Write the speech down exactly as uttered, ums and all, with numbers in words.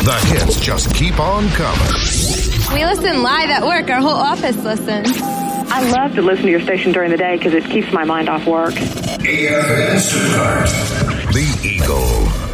The hits just keep on coming. We listen live at work. Our whole office listens. I love to listen to your station during the day because it keeps my mind off work. A F N Stuttgart. The Eagle.